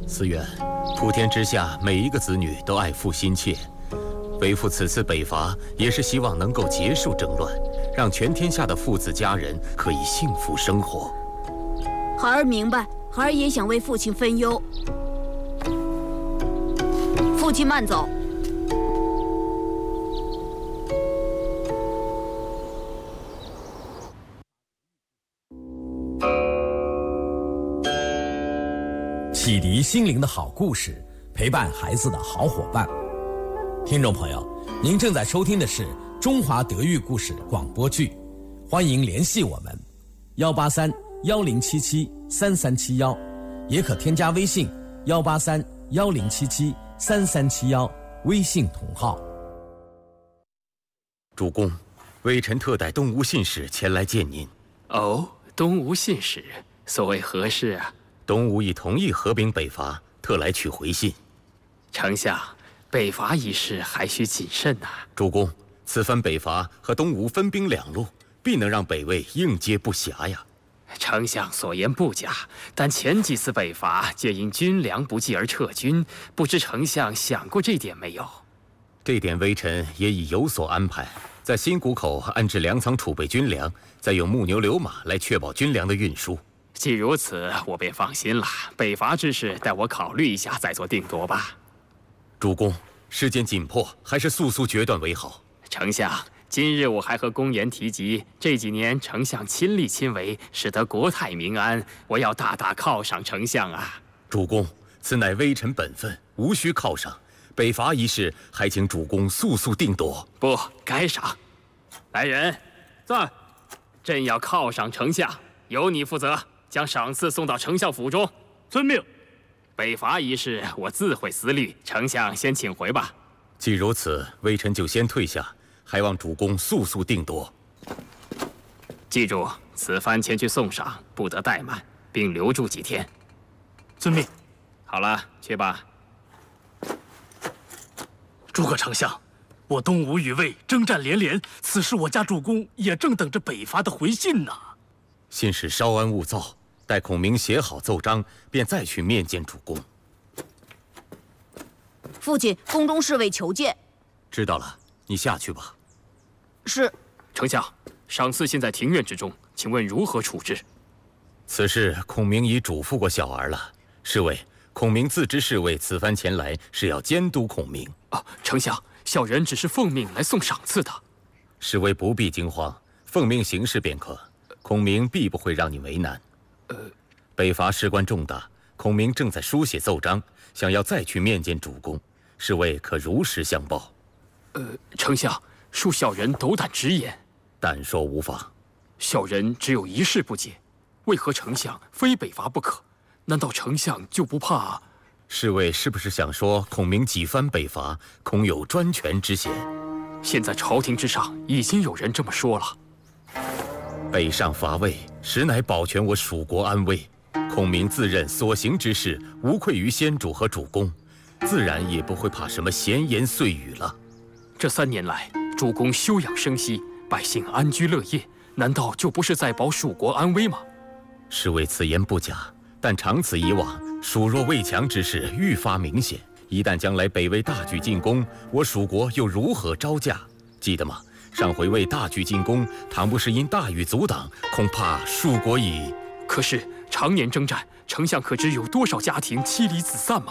思远，普天之下每一个子女都爱父心切，为父此次北伐也是希望能够结束争乱，让全天下的父子家人可以幸福生活。 孩儿明白，孩儿也想为父亲分忧。父亲慢走。 启迪心灵的好故事，陪伴孩子的好伙伴。听众朋友，您正在收听的是中华德育故事广播剧，欢迎联系我们183-1077-3371，也可添加微信183-1077-3371，微信同号。 主公，微臣特带东吴信使前来见您。 哦，东吴信使，所谓何事啊？ 东吴已同意合兵北伐，特来取回信。 丞相，北伐一事还需谨慎呐。 主公，此番北伐和东吴分兵两路，必能让北魏应接不暇呀。 丞相所言不假，但前几次北伐皆因军粮不济而撤军，不知丞相想过这点没有？ 这点微臣也已有所安排，在新谷口安置粮仓储备军粮，再用木牛流马来确保军粮的运输。 既如此，我便放心了。北伐之事，待我考虑一下再做定夺吧。 主公，时间紧迫，还是速速决断为好。 丞相，今日我还和公言提及，这几年丞相亲力亲为，使得国泰民安，我要大大犒赏丞相啊！ 主公，此乃微臣本分，无需犒赏。北伐一事，还请主公速速定夺。 不，该赏。来人，在，朕要犒赏丞相，由你负责。将赏赐送到丞相府中。 遵命。 北伐一事，我自会思虑。丞相先请回吧。 既如此，微臣就先退下，还望主公速速定夺。 记住，此番前去送赏，不得怠慢，并留住几天。 遵命。 好了，去吧。 诸葛丞相，我东吴与魏征战连连，此时我家主公也正等着北伐的回信呢。 信使稍安勿躁，待孔明写好奏章，便再去面见主公。 父亲，宫中侍卫求见。 知道了，你下去吧。 是。 丞相，赏赐现在庭院之中，请问如何处置？ 此事孔明已嘱咐过小儿了。侍卫，孔明自知侍卫此番前来是要监督孔明。 丞相，小人只是奉命来送赏赐的。 侍卫不必惊慌，奉命行事便可。孔明必不会让你为难。北伐事关重大，孔明正在书写奏章，想要再去面见主公，侍卫可如实相报。 丞相，恕小人斗胆直言。 但说无妨。 小人只有一事不解，为何丞相非北伐不可？难道丞相就不怕？ 侍卫是不是想说孔明几番北伐，恐有专权之嫌？ 现在朝廷之上已经有人这么说了。 北上伐魏，实乃保全我蜀国安危。孔明自认所行之事无愧于先主和主公，自然也不会怕什么闲言碎语了。 这3年来，主公休养生息，百姓安居乐业，难道就不是在保蜀国安危吗？ 侍卫此言不假，但长此以往，蜀弱魏强之势愈发明显。一旦将来北魏大举进攻，我蜀国又如何招架？记得吗？上回魏大举进攻，倘不是因大雨阻挡，恐怕蜀国已…… 可是常年征战，丞相可知有多少家庭妻离子散吗？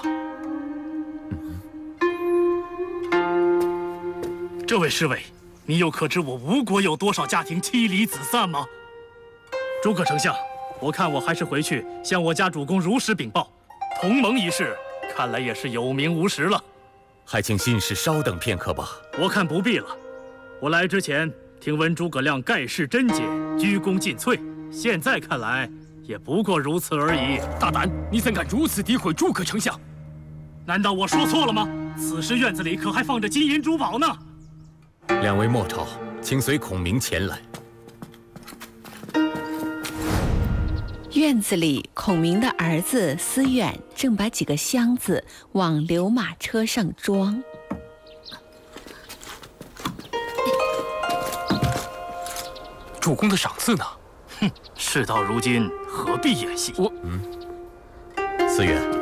这位侍卫，你又可知我吴国有多少家庭妻离子散吗？诸葛丞相，我看我还是回去向我家主公如实禀报。同盟一事，看来也是有名无实了。 还请信使稍等片刻吧。 我看不必了。我来之前听闻诸葛亮盖世贞洁，鞠躬尽瘁，现在看来也不过如此而已。 大胆！你怎敢如此诋毁诸葛丞相？ 难道我说错了吗？此时院子里可还放着金银珠宝呢。 两位莫吵，请随孔明前来。 院子里，孔明的儿子思远正把几个箱子往流马车上装。 主公的赏赐呢？ 哼，事到如今何必演戏？ 思远，